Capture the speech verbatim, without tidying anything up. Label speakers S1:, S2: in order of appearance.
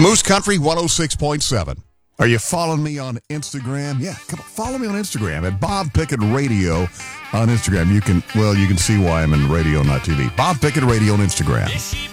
S1: Moose Country one oh six point seven. Are you following me on Instagram? Yeah, come on, follow me on Instagram at Bob Pickett Radio on Instagram. You can, well, you can see why I'm in radio, not T V. Bob Pickett Radio on Instagram.